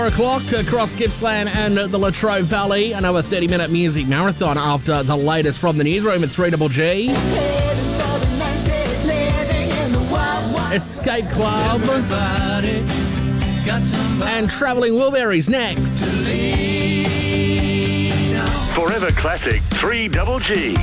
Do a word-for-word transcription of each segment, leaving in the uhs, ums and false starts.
Four o'clock across Gippsland and the Latrobe Valley. Another thirty-minute music marathon after the latest from the newsroom at three G G. Escape Club and Travelling Wilburys next. Forever Classic three G G.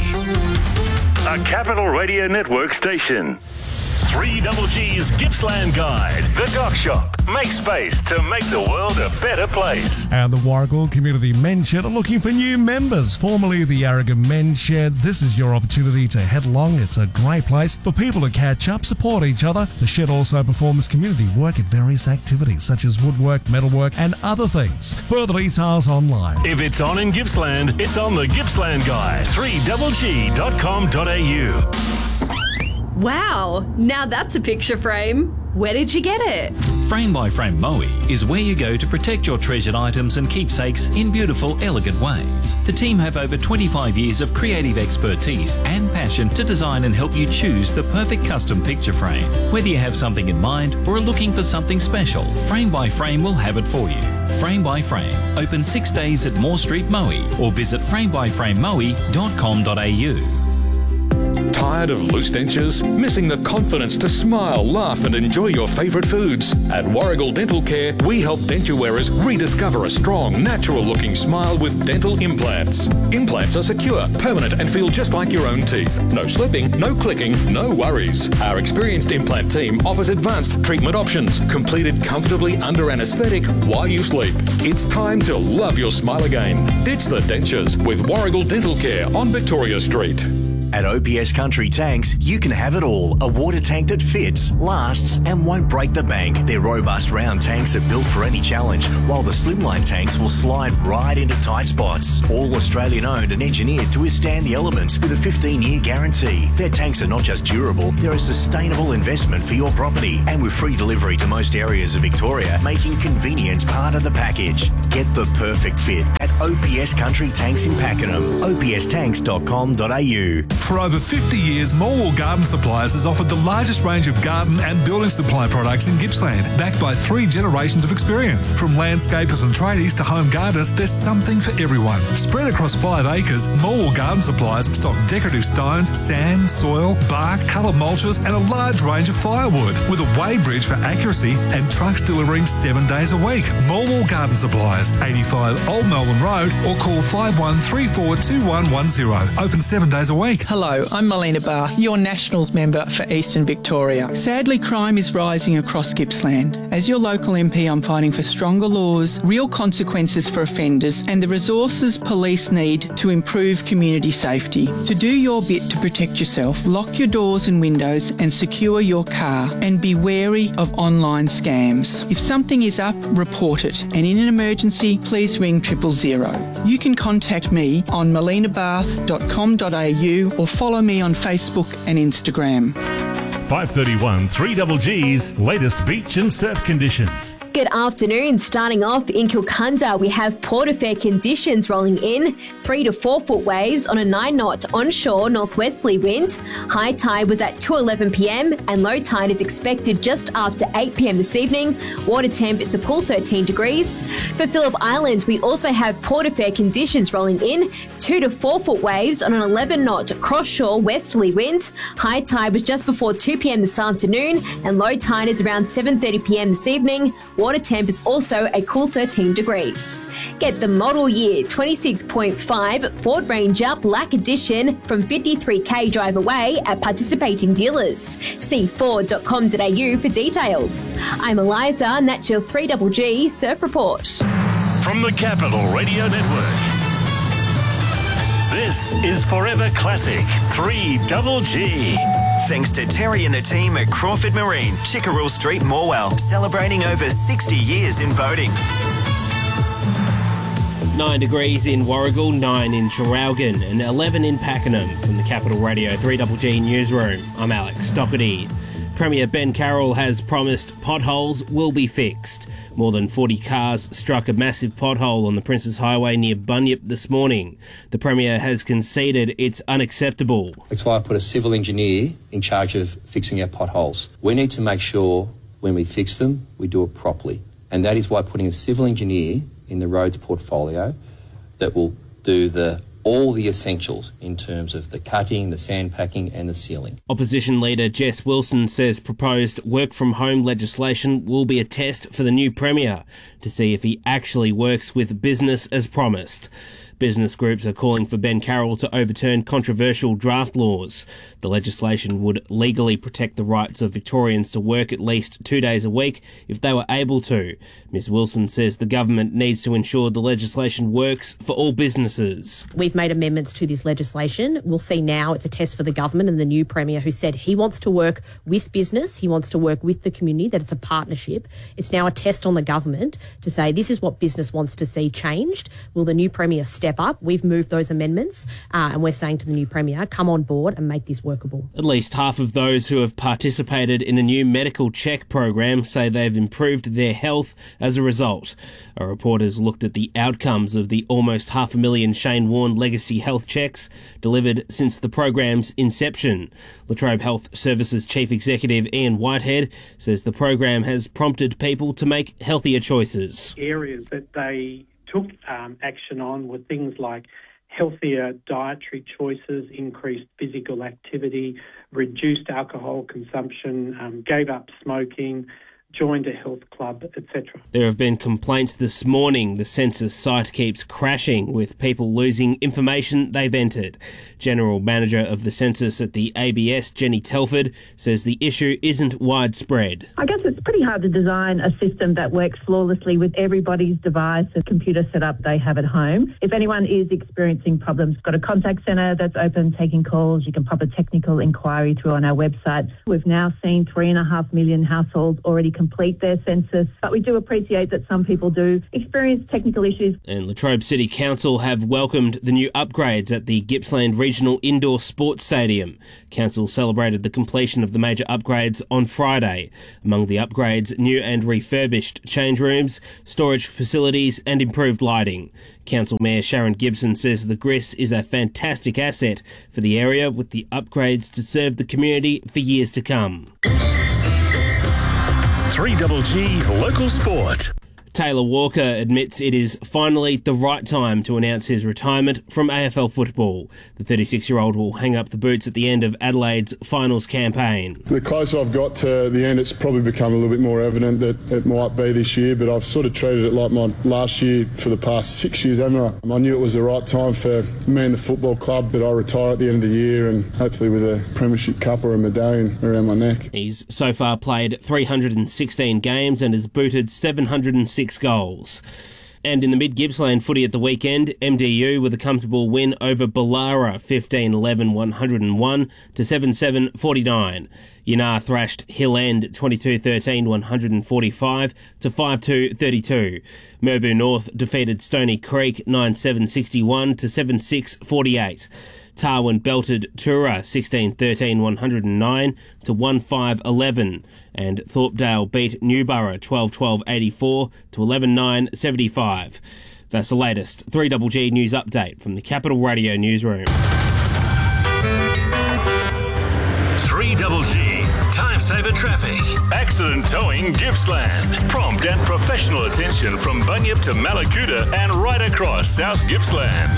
A Capital Radio Network station. three G G's Gippsland Guide. The Dock Shop. Make space to make the world a better place. And the Warragul Community Men's Shed are looking for new members. Formerly the Yarragon Men's Shed, this is your opportunity to head along. It's a great place for people to catch up, support each other. The shed also performs community work at various activities such as woodwork, metalwork and other things. Further details online. If it's on in Gippsland, it's on the Gippsland Guide. three G G dot com dot a u. Wow, now that's a picture frame. Where did you get it? Frame by Frame Moe is where you go to protect your treasured items and keepsakes in beautiful, elegant ways. The team have over twenty-five years of creative expertise and passion to design and help you choose the perfect custom picture frame. Whether you have something in mind or are looking for something special, Frame by Frame will have it for you. Frame by Frame, open six days at Moore Street, Moe, or visit frame by frame moe dot com dot a u. Tired of loose dentures? Missing the confidence to smile, laugh and enjoy your favourite foods? At Warragul Dental Care, we help denture wearers rediscover a strong, natural-looking smile with dental implants. Implants are secure, permanent and feel just like your own teeth. No slipping, no clicking, no worries. Our experienced implant team offers advanced treatment options, completed comfortably under anaesthetic while you sleep. It's time to love your smile again. Ditch the dentures with Warragul Dental Care on Victoria Street. At O P S Country Tanks, you can have it all. A water tank that fits, lasts and won't break the bank. Their robust round tanks are built for any challenge, while the slimline tanks will slide right into tight spots. All Australian owned and engineered to withstand the elements with a fifteen year guarantee. Their tanks are not just durable, they're a sustainable investment for your property. And with free delivery to most areas of Victoria, making convenience part of the package. Get the perfect fit at O P S Country Tanks in Pakenham. o p s tanks dot com dot a u. For over fifty years, Morwell Garden Supplies has offered the largest range of garden and building supply products in Gippsland, backed by three generations of experience. From landscapers and tradies to home gardeners, there's something for everyone. Spread across five acres, Morwell Garden Supplies stock decorative stones, sand, soil, bark, coloured mulches and a large range of firewood, with a weighbridge for accuracy and trucks delivering seven days a week. Morwell Garden Supplies, eighty-five Old Melbourne Road, or call five one three four two one one zero. Open seven days a week. Hello, I'm Melina Bath, your Nationals member for Eastern Victoria. Sadly, crime is rising across Gippsland. As your local M P, I'm fighting for stronger laws, real consequences for offenders, and the resources police need to improve community safety. To do your bit to protect yourself, lock your doors and windows and secure your car, and be wary of online scams. If something is up, report it, and in an emergency, please ring triple zero. You can contact me on melina bath dot com dot a u or follow me on Facebook and Instagram. five thirty-one three G G's latest beach and surf conditions. Good afternoon. Starting off in Kilcunda, we have port affair conditions rolling in. Three to four foot waves on a nine knot onshore northwesterly wind. High tide was at two eleven p m and low tide is expected just after eight p m this evening. Water temp is a cool thirteen degrees. For Phillip Island, we also have port affair conditions rolling in. Two to four foot waves on an eleven knot cross-shore westerly wind. High tide was just before two p m this afternoon and low tide is around seven thirty p m this evening. Water temp is also a cool thirteen degrees. Get the model year twenty-six point five Ford Ranger Black Edition from fifty-three k drive away at participating dealers. See ford dot com dot a u for details. I'm Eliza and that's your three G G Surf Report. From the Capital Radio Network, this is Forever Classic three G G. Thanks to Terry and the team at Crawford Marine, Chickerell Street, Morwell, celebrating over sixty years in boating. nine degrees in Warragul, nine in Traralgon and eleven in Pakenham. From the Capital Radio three G G Newsroom, I'm Alex Doherty. Premier Ben Carroll has promised potholes will be fixed. More than forty cars struck a massive pothole on the Princes Highway near Bunyip this morning. The Premier has conceded it's unacceptable. That's why I put a civil engineer in charge of fixing our potholes. We need to make sure when we fix them, we do it properly. And that is why putting a civil engineer in the roads portfolio that will do the all the essentials in terms of the cutting, the sandpacking and the sealing. Opposition leader Jess Wilson says proposed work-from-home legislation will be a test for the new Premier to see if he actually works with business as promised. Business groups are calling for Ben Carroll to overturn controversial draft laws. The legislation would legally protect the rights of Victorians to work at least two days a week if they were able to. Miz Wilson says the government needs to ensure the legislation works for all businesses. We've made amendments to this legislation. We'll see now it's a test for the government and the new Premier who said he wants to work with business, he wants to work with the community, that it's a partnership. It's now a test on the government to say this is what business wants to see changed. Will the new Premier step up? We've moved those amendments uh, and we're saying to the new Premier, come on board and make this workable. At least half of those who have participated in a new medical check program say they've improved their health as a result. A report has looked at the outcomes of the almost half a million Shane Warne legacy health checks delivered since the program's inception. La Trobe Health Services Chief Executive Ian Whitehead says the program has prompted people to make healthier choices. Areas that they took um, action on were things like healthier dietary choices, increased physical activity, reduced alcohol consumption, um, gave up smoking, joined a health club, et cetera. There have been complaints this morning the census site keeps crashing with people losing information they've entered. General Manager of the Census at the A B S, Jenny Telford, says the issue isn't widespread. I guess it's pretty hard to design a system that works flawlessly with everybody's device and computer setup they have at home. If anyone is experiencing problems, we've got a contact centre that's open, taking calls. You can pop a technical inquiry through on our website. We've now seen three and a half million households already complete their census, but we do appreciate that some people do experience technical issues. And Latrobe City Council have welcomed the new upgrades at the Gippsland Regional Indoor Sports Stadium. Council celebrated the completion of the major upgrades on Friday. Among the upgrades, new and refurbished change rooms, storage facilities and improved lighting. Council Mayor Sharon Gibson says the G R I S is a fantastic asset for the area, with the upgrades to serve the community for years to come. three G G Local Sport. Taylor Walker admits it is finally the right time to announce his retirement from A F L football. The thirty-six-year-old will hang up the boots at the end of Adelaide's finals campaign. The closer I've got to the end, it's probably become a little bit more evident that it might be this year, but I've sort of treated it like my last year for the past six years, haven't I? I knew it was the right time for me and the football club that I retire at the end of the year, and hopefully with a premiership cup or a medallion around my neck. He's so far played three hundred sixteen games and has booted seven hundred six goals. And in the mid-Gippsland footy at the weekend, M D U with a comfortable win over Ballara, fifteen eleven one oh one to seven seven forty-nine. Yanar thrashed Hill End twenty-two thirteen one forty-five to five two thirty-two. Merbu North defeated Stony Creek nine seven sixty-one to seven six forty-eight. Tarwin belted Tura sixteen thirteen one oh nine to one five eleven, and Thorpedale beat Newborough twelve twelve eighty-four to eleven nine seventy-five. That's the latest three G G news update from the Capital Radio newsroom. three G G Time Saver Traffic. Accident towing Gippsland. Prompt and professional attention from Bunyip to Malakuta and right across South Gippsland.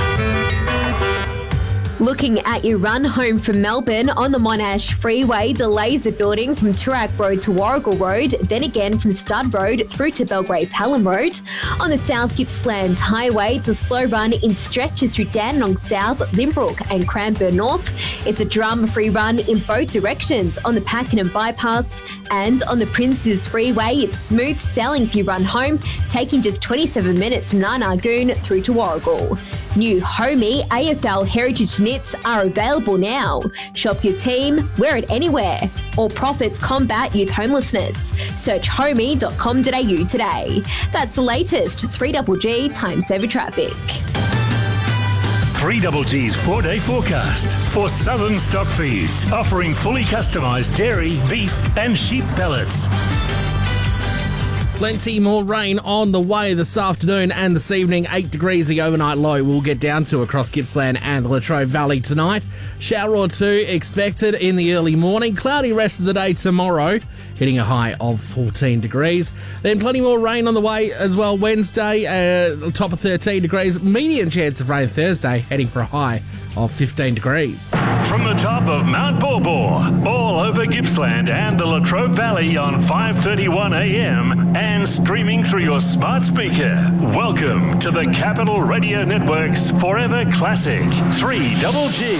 Looking at your run home from Melbourne on the Monash Freeway, delays are building from Toorak Road to Warrigal Road, then again from Stud Road through to Belgrave Pelham Road. On the South Gippsland Highway, it's a slow run in stretches through Dandenong South, Limbrook and Cranbourne North. It's a drama-free run in both directions on the Pakenham Bypass, and on the Princes Freeway, it's smooth sailing if you run home, taking just twenty-seven minutes from Narnagoon through to Warrigal. New Homey A F L Heritage Knits are available now. Shop your team, wear it anywhere. All profits combat youth homelessness. Search homey dot com dot a u today. That's the latest three G G Time Saver Traffic. three G G's four-day forecast for Southern Stock Feeds, offering fully customised dairy, beef and sheep pellets. Plenty more rain on the way this afternoon and this evening. eight degrees the overnight low we'll get down to across Gippsland and the Latrobe Valley tonight. Shower or two expected in the early morning. Cloudy rest of the day tomorrow, hitting a high of fourteen degrees. Then plenty more rain on the way as well Wednesday, uh, top of thirteen degrees. Medium chance of rain Thursday, heading for a high of fifteen degrees. From the top of Mount Borbor, all over Gippsland and the Latrobe Valley on five thirty-one a m and streaming through your smart speaker. Welcome to the Capital Radio Network's Forever Classic three double G.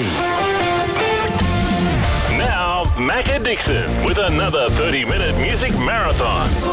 Now, Macca Dixon with another thirty minute music marathon.